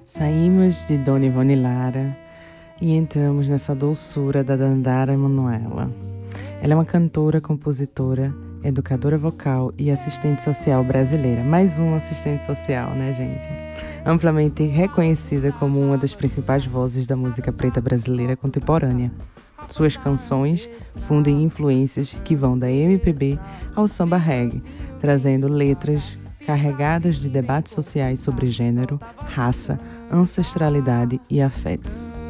Saímos de Dona Ivone Lara e entramos nessa doçura da Dandara Emanuela. Ela é uma cantora, compositora, educadora vocal e assistente social brasileira. Mais uma assistente social, né, gente? Amplamente reconhecida como uma das principais vozes da música preta brasileira contemporânea. Suas canções fundem influências que vão da MPB ao samba reggae, trazendo letras carregadas de debates sociais sobre gênero, raça, ancestralidade e afetos.